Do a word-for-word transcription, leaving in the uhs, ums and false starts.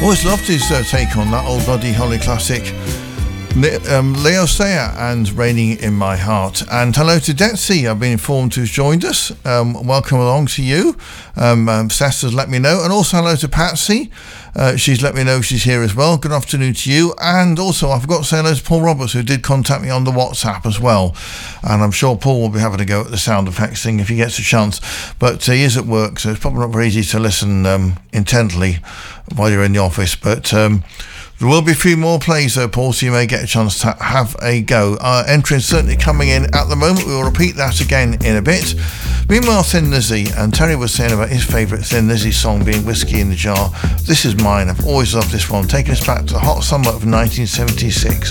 Always loved his uh, take on that old Buddy Holly classic. Le- um, Leo Sayer and Raining in My Heart. And hello to Detsy, I've been informed, who's joined us. Um, welcome along to you. Um, um, Seth has let me know. And also hello to Patsy. Uh, she's let me know she's here as well. Good afternoon to you. And also I forgot to say hello to Paul Roberts, who did contact me on the WhatsApp as well. And I'm sure Paul will be having a go at the sound effects thing if he gets a chance. But uh, he is at work, so it's probably not very easy to listen um, intently while you're in the office. But um, there will be a few more plays though, Paul, so you may get a chance to have a go. Uh, entries certainly coming in at the moment. We will repeat that again in a bit. Meanwhile, Thin Lizzy, and Terry was saying about his favourite Thin Lizzy song being Whiskey in the Jar. This is mine. I've always loved this one, taking us back to the hot summer of nineteen seventy-six.